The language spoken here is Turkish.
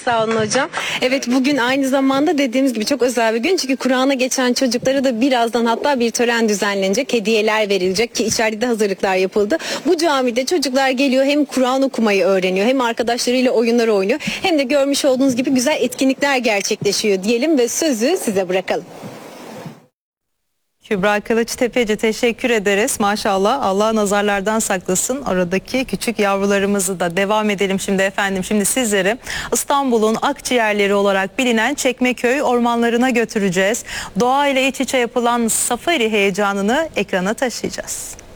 sağ olun hocam. Evet, bugün aynı zamanda dediğimiz gibi çok özel bir gün. Çünkü Kur'an'a geçen çocuklara da birazdan hatta bir tören düzenlenecek. Hediyeler verilecek ki içeride de hazırlıklar yapıldı. Bu camide çocuklar geliyor, hem Kur'an okumayı öğreniyor, hem arkadaşlarıyla oyunlar oynuyor, hem de görmüş olduğunuz gibi güzel etkinlikler gerçekleşiyor diyelim ve sözü size bırakalım. Kübra Kılıçtepeci, teşekkür ederiz. Maşallah, Allah nazarlardan saklasın aradaki küçük yavrularımızı da. Devam edelim şimdi efendim. Şimdi sizleri İstanbul'un akciğerleri olarak bilinen Çekmeköy ormanlarına götüreceğiz. Doğa ile iç içe yapılan safari heyecanını ekrana taşıyacağız.